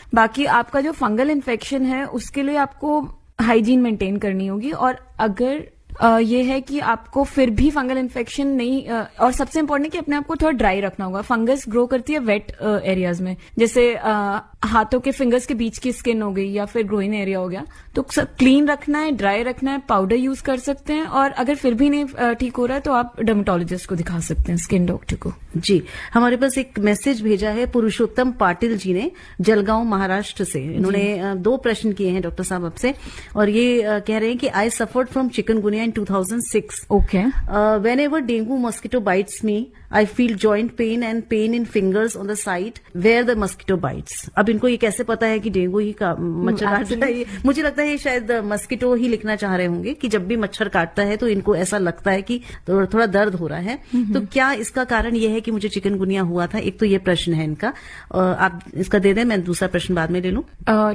बाकी आपका जो फंगल इन्फेक्शन है उसके लिए आपको हाइजीन मेंटेन करनी होगी। और अगर ये है कि आपको फिर भी फंगल इन्फेक्शन नहीं और सबसे इम्पोर्टेंट है कि अपने आप को थोड़ा ड्राई रखना होगा। फंगस ग्रो करती है वेट एरियाज में, जैसे हाथों के फिंगर्स के बीच की स्किन हो गई या फिर ग्रोइन एरिया हो गया, तो सब क्लीन रखना है, ड्राई रखना है, पाउडर यूज कर सकते हैं। और अगर फिर भी नहीं ठीक हो रहा है तो आप डर्मेटोलॉजिस्ट को दिखा सकते हैं, स्किन डॉक्टर को। जी, हमारे पास एक मैसेज भेजा है पुरुषोत्तम पाटिल जी ने, जलगांव महाराष्ट्र से। इन्होंने 2 प्रश्न किए हैं डॉक्टर साहब आपसे, और ये कह रहे हैं कि I suffered from chikungunya in 2006. Okay. Whenever dengue mosquito bites me, I feel joint pain and pain in fingers on the side where the mosquito bites. अब इनको ये कैसे पता है कि डेंगू ही का मच्छर काटता है? मुझे लगता है ये शायद मस्किटो ही लिखना चाह रहे होंगे कि जब भी मच्छर काटता है तो इनको ऐसा लगता है कि थोड़ा दर्द हो रहा है। तो क्या इसका कारण ये है कि मुझे चिकनगुनिया हुआ था? एक तो ये प्रश्न है इनका, आप इसका दे दें, मैं दूसरा प्रश्न बाद में ले लूं।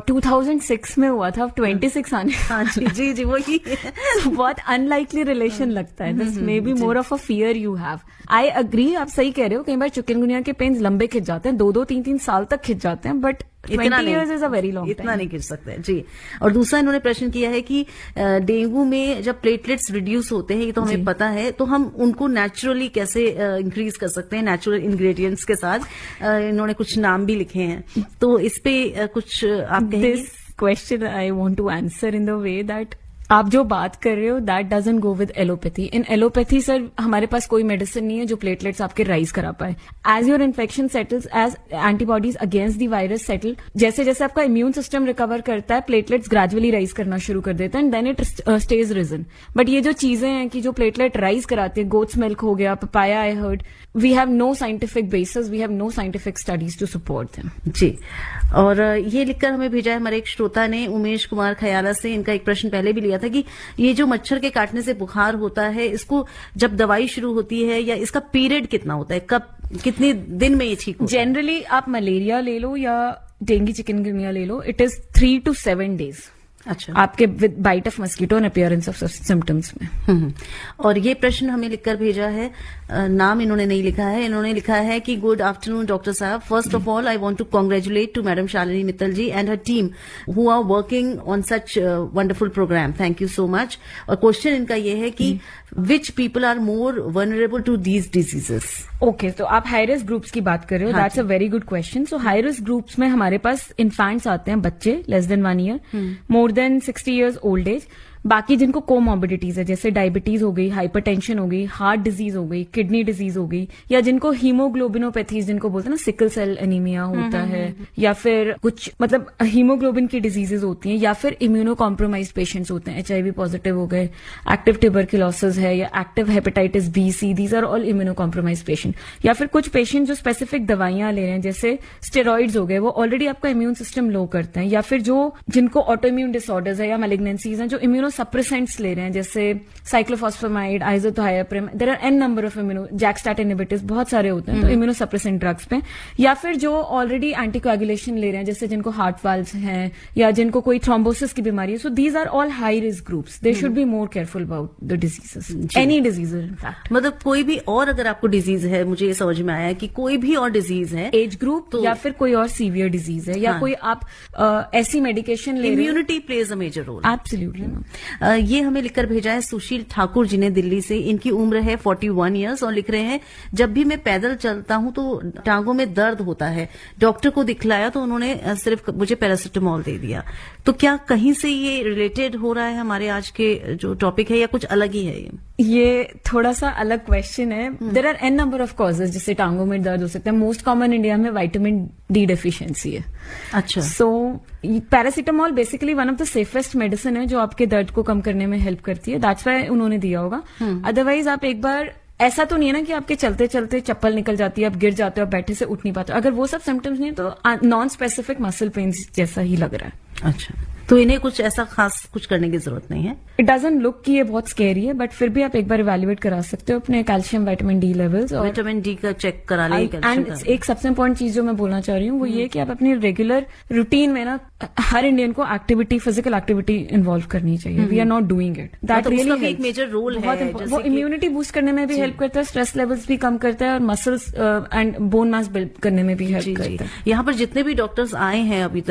2006 में हुआ था, अब 26 आने। हाँ जी जी, वही बहुत अनलाइकली रिलेशन लगता है। This may be more of a fear you have. I agree, आप सही कह रहे हो। कई बार चिकनगुनिया के पेन्स लंबे खिंच जाते हैं, 2-2, 3-3 साल तक खिंच जाते हैं, बट इतना 20 years is a very long इतना time. नहीं खिंच सकते जी। और दूसरा इन्होंने प्रश्न किया है कि डेंगू में जब प्लेटलेट्स रिड्यूस होते हैं, ये तो हमें पता है, तो हम उनको नेचुरली कैसे इंक्रीज कर सकते हैं नेचुरल इंग्रेडिएंट्स के साथ? इन्होंने कुछ नाम भी लिखे हैं, तो इस पे कुछ आप कहेंगे? This question I want to answer in the way that आप जो बात कर रहे हो that doesn't go with allopathy. In allopathy sir हमारे पास कोई मेडिसिन नहीं है जो प्लेटलेट्स आपके राइज करा पाए। As your infection settles, as antibodies against the virus settle, जैसे जैसे आपका इम्यून सिस्टम रिकवर करता है, प्लेटलेट्स ग्रेजुअली राइज करना शुरू कर देते हैं, and then it stage region. But ये जो चीजें हैं कि जो प्लेटलेट राइज कराते हैं, गोट्स मिल्क हो गया, papaya, I heard, we have no scientific basis, we have no scientific studies to support them. जी, और ये लिखकर हमें भेजा है हमारे एक श्रोता ने, उमेश कुमार खयाला से। इनका एक प्रश्न पहले भी लिया था कि ये जो मच्छर के काटने से बुखार होता है, इसको जब दवाई शुरू होती है या इसका पीरियड कितना होता है, कब कितने दिन में ये ठीक होता है? जनरली आप मलेरिया ले लो या डेंगू चिकनगुनिया ले लो, इट इज 3 to 7 days। अच्छा, आपके with bite of mosquito and appearance of symptoms में। और ये प्रश्न हमें लिखकर भेजा है, नाम इन्होंने नहीं लिखा है, इन्होंने लिखा है कि गुड आफ्टरनून डॉक्टर साहब, first of all I want to congratulate to madam Shalini Mittal ji and her team who are working on such wonderful programme, thank you so much. और क्वेश्चन इनका ये है कि which people are more vulnerable to these diseases? Okay, तो आप high risk groups की बात कर रहे हो, that's a very good question. So high risk groups में हमारे पास इन्फेंट्स आते हैं, बच्चे less than 1 year, more than 60 years old age, बाकी जिनको कोमॉर्बिडिटीज है, जैसे डायबिटीज हो गई, हाइपरटेंशन हो गई, हार्ट डिजीज हो गई, किडनी डिजीज हो गई, या जिनको हीमोग्लोबिनोपैथीज जिनको बोलते हैं ना, सिकल सेल एनीमिया होता है, या फिर कुछ मतलब हीमोग्लोबिन की डिजीजेज होती हैं, या फिर इम्यूनो कॉम्प्रोमाइज पेशेंट्स होते हैं, HIV पॉजिटिव हो गए, एक्टिव ट्यूबरकुलोसिस है, या active hepatitis B, C, these are all immuno compromise patient. या फिर कुछ पेशेंट जो स्पेसिफिक दवाइयां ले रहे हैं, जैसे स्टेरॉइड्स हो गए, वो ऑलरेडी आपका इम्यून सिस्टम लो करते हैं, या फिर जिनको ऑटो इम्यून डिसऑर्डर्स है या मैलिग्नेंसीज हैं, जो इम्यूनो सप्रेसेंट्स ले रहे हैं, जैसे cyclophosphamide, आइजोथायोप्रिम, there are N number of immuno, जैकस्टैट inhibitors, बहुत सारे होते हैं, तो इम्यूनो सप्रेसेंट ड्रग्स पे, या फिर जो ऑलरेडी एंटीकोएगुलेशन ले रहे हैं, जैसे जिनको हार्ट वाल्व्स हैं या जिनको कोई थ्रोम्बोसिस की बीमारी है। So these are all high risk groups, they should be more careful about the diseases, any disease in fact. मतलब कोई भी और अगर आपको डिजीज है, मुझे ये समझ में आया कि कोई भी और डिजीज है, एज ग्रुप तो, या फिर कोई और सीवियर डिजीज है, या कोई आप ऐसी मेडिकेशन ले, immunity plays a major role. Absolutely. ये हमें लिखकर भेजा है सुशील ठाकुर जी ने दिल्ली से। इनकी उम्र है 41 years और लिख रहे हैं, जब भी मैं पैदल चलता हूं तो टांगों में दर्द होता है, डॉक्टर को दिखलाया तो उन्होंने सिर्फ मुझे पैरासिटामोल दे दिया। तो क्या कहीं से ये रिलेटेड हो रहा है हमारे आज के जो टॉपिक है, या कुछ अलग ही है? ये थोड़ा सा अलग क्वेश्चन है। There are N number of causes जिससे टांगों में दर्द हो सकता है। मोस्ट कॉमन इंडिया में विटामिन D डेफिशिएंसी है। अच्छा, सो paracetamol basically one of the safest medicine है जो आपके दर्द को कम करने में हेल्प करती है, दैट्स व्हाई उन्होंने दिया होगा। अदरवाइज आप एक बार, ऐसा तो नहीं है ना कि आपके चलते चलते चप्पल निकल जाती है, आप गिर जाते हो, आप बैठे से उठ नहीं पाते, अगर वो सब सिम्टम्स नहीं है तो नॉन स्पेसिफिक मसल पेन्स जैसा ही लग रहा है। अच्छा, तो इन्हें कुछ ऐसा खास कुछ करने की जरूरत नहीं है? इट डजंट लुक कि ये बहुत स्केरी है, बट फिर भी आप एक बार इवेल्युएट करा सकते हो अपने कैल्शियम विटामिन D लेवल्स, और विटामिन D का चेक करा लें। एंड एक सबसे इम्पोर्टेंट चीज जो मैं बोलना चाह रही हूँ वो ये कि आप अपनी रेगुलर रूटीन में ना हर इंडियन को एक्टिविटी, फिजिकल एक्टिविटी इन्वॉल्व करनी चाहिए। We are not doing it, that really एक मेजर रोल है। वो इम्यूनिटी बूस्ट करने में भी हेल्प करता है, स्ट्रेस लेवल्स भी कम करता है, और muscles and bone mass build करने में भी हेल्प करता है। यहाँ पर जितने भी डॉक्टर्स आए हैं अभी